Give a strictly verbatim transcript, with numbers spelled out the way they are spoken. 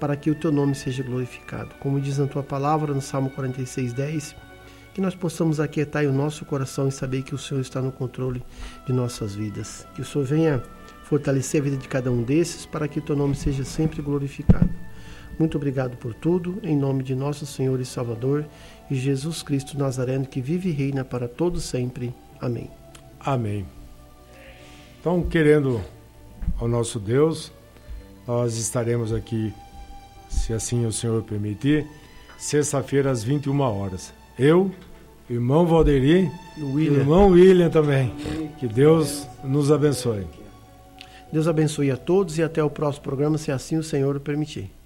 para que o teu nome seja glorificado. Como diz na tua palavra, no Salmo quarenta e seis, dez, que nós possamos aquietar o nosso coração e saber que o Senhor está no controle de nossas vidas. Que o Senhor venha fortalecer a vida de cada um desses para que o teu nome seja sempre glorificado. Muito obrigado por tudo, em nome de nosso Senhor e Salvador, e Jesus Cristo Nazareno, que vive e reina para todos sempre. Amém. Amém. Então, querendo ao nosso Deus, nós estaremos aqui, se assim o Senhor permitir, sexta-feira às vinte e uma horas. Eu, irmão Valderi e o William. irmão William também. Que Deus nos abençoe. Deus abençoe a todos e até o próximo programa, se assim o Senhor o permitir.